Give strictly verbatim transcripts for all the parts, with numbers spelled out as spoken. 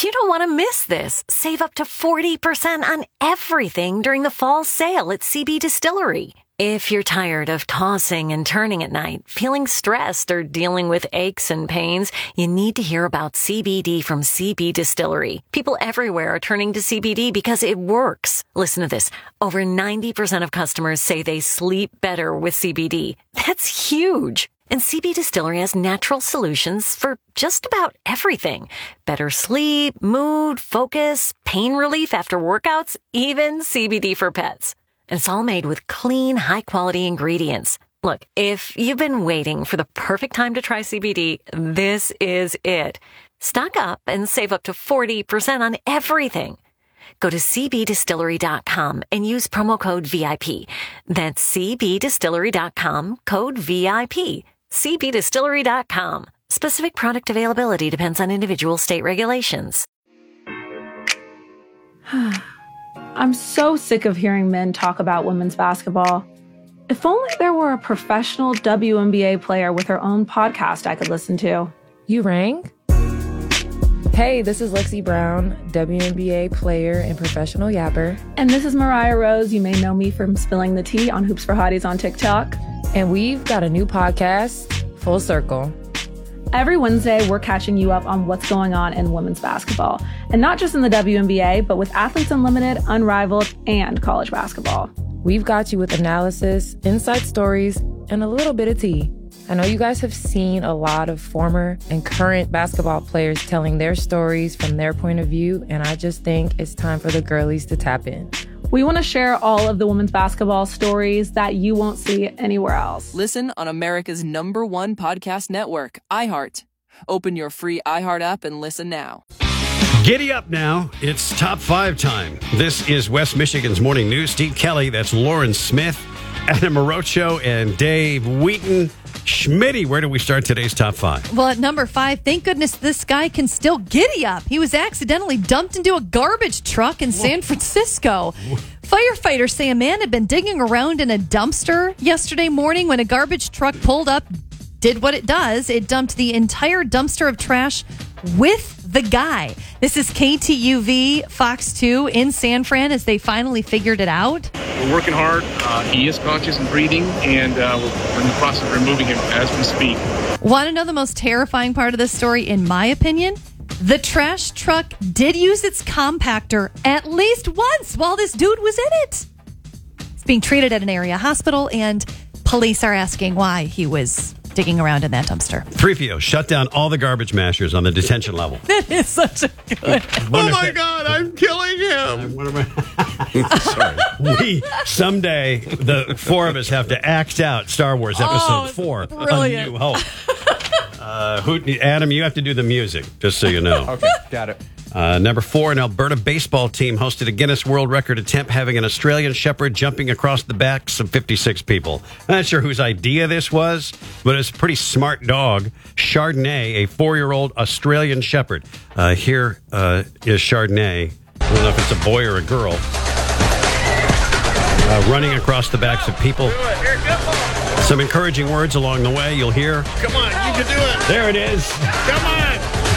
You don't want to miss this. Save up to forty percent on everything during the fall sale at C B Distillery. If you're tired of tossing and turning at night, feeling stressed, or dealing with aches and pains, you need to hear about C B D from C B Distillery. People everywhere are turning to C B D because it works. Listen to this. Over ninety percent of customers say they sleep better with C B D. That's huge. And C B Distillery has natural solutions for just about everything. Better sleep, mood, focus, pain relief after workouts, even C B D for pets. And it's all made with clean, high-quality ingredients. Look, if you've been waiting for the perfect time to try C B D, this is it. Stock up and save up to forty percent on everything. Go to c b distillery dot com and use promo code V I P. That's c b distillery dot com, code V I P. c b distillery dot com. Specific product availability depends on individual state regulations. I'm so sick of hearing men talk about women's basketball. If only there were a professional W N B A player with her own podcast I could listen to. You rang? Hey, this is Lexi Brown, W N B A player and professional yapper. And this is Mariah Rose. You may know me from spilling the tea on Hoops for Hotties on TikTok. And we've got a new podcast, Full Circle. Every Wednesday, we're catching you up on what's going on in women's basketball. And not just in the W N B A, but with Athletes Unlimited, Unrivaled, and college basketball. We've got you with analysis, inside stories, and a little bit of tea. I know you guys have seen a lot of former and current basketball players telling their stories from their point of view, and I just think it's time for the girlies to tap in. We want to share all of the women's basketball stories that you won't see anywhere else. Listen on America's number one podcast network, iHeart. Open your free iHeart app and listen now. Giddy up now. It's top five time. This is West Michigan's Morning News. Steve Kelly, that's Lauren Smith, Anna Morocho, and Dave Wheaton. Schmitty, where do we start today's top five? Well, at number five, thank goodness this guy can still giddy up. He was accidentally dumped into a garbage truck in San Francisco. Firefighters say a man had been digging around in a dumpster yesterday morning when a garbage truck pulled up, did what it does. It dumped the entire dumpster of trash with the guy. This is K T U V Fox two in San Fran as they finally figured it out. We're working hard. Uh, he is conscious and breathing, and uh, we're in the process of removing him as we speak. Want to know the most terrifying part of this story, in my opinion? The trash truck did use its compactor at least once while this dude was in it. He's being treated at an area hospital, and police are asking why he was digging around in that dumpster. three P O, shut down all the garbage mashers on the detention level. That is such a good... Oh, my God, I'm killing him. What am I? Sorry. We, someday, the four of us have to act out Star Wars Episode Oh, four, brilliant. A New Hope. Uh, who, Adam, you have to do the music, just so you know. Okay, got it. Uh, number four, an Alberta baseball team hosted a Guinness World Record attempt having an Australian Shepherd jumping across the backs of fifty-six people. I'm not sure whose idea this was, but it's a pretty smart dog. Chardonnay, a four-year-old Australian Shepherd. Uh, here uh, is Chardonnay. I don't know if it's a boy or a girl. Uh, running across the backs of people. Some encouraging words along the way. You'll hear. Come on, you can do it. There it is. Come on.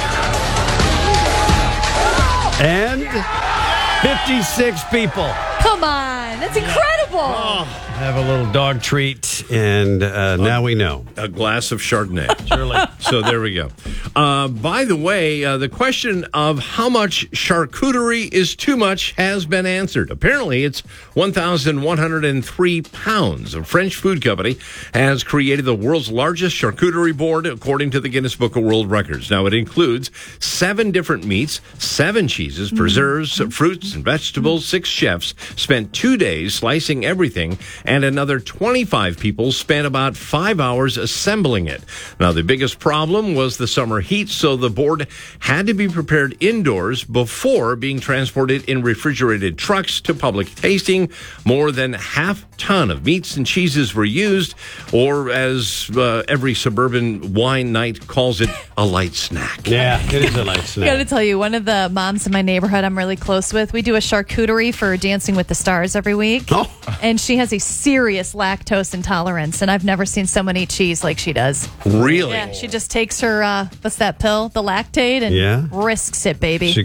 And fifty-six people. Come on. That's incredible. Oh, Have a little dog treat, and uh, now we know. a glass of Chardonnay. Surely. So there we go. Uh, by the way, uh, the question of how much charcuterie is too much has been answered. Apparently, it's one thousand one hundred three pounds. A French food company has created the world's largest charcuterie board, according to the Guinness Book of World Records. Now, it includes seven different meats, seven cheeses, preserves, fruits, and vegetables. Six chefs spent two days slicing everything, and another twenty-five people spent about five hours assembling it. Now, the biggest problem was the summer heat, so the board had to be prepared indoors before being transported in refrigerated trucks to public tasting. More than half ton of meats and cheeses were used, or as uh, every suburban wine night calls it, a light snack. Yeah, it is a light I got to snack. tell you, one of the moms in my neighborhood I'm really close with, we do a charcuterie for Dancing with the Stars every week. Oh. And she has a serious lactose intolerance, and I've never seen someone eat cheese like she does. Really? Yeah, she just takes her, uh, what's that pill? The Lactate, and Yeah. risks it, baby. She